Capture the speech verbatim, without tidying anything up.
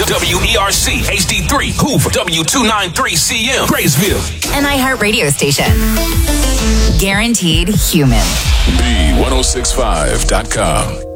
W E R C H D three Hoover, W two ninety-three C M Graysville. An iHeartRadio station. Guaranteed human. B ten sixty-five dot com.